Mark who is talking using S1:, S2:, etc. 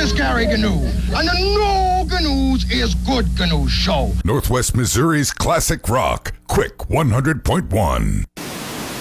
S1: is Gary Gnu, and the No Gnu's is Good Gnu Show.
S2: Northwest Missouri's classic rock, Quick 100.1.